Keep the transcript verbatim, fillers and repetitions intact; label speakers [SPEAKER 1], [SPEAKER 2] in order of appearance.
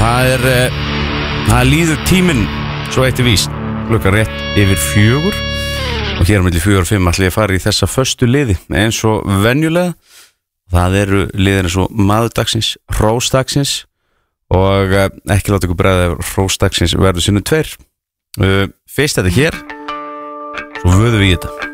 [SPEAKER 1] Það er uh, það líður tíminn svo eitt er víst klukkan rétt yfir fjögur og hér á milli fjögur og fimm ætla ég að fara í þessa föstu liði eins og venjulega. Það eru liðin eins og maður dagsins, hrós dagsins og uh, ekki láta ykkur bregða ef hrós dagsins verður sinnum tveir. uh, Fyrst þetta hér, svo vöðum við í þetta.